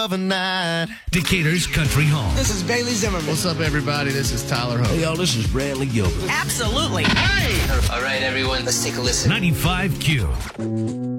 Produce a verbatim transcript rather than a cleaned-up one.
of a night. Decatur's Country Home. This is Bailey Zimmerman. What's up, everybody? This is Tyler Hope. Hey, y'all, this is Bradley Gilbert. Absolutely. Hey! All right, everyone, let's take a listen. ninety-five Q.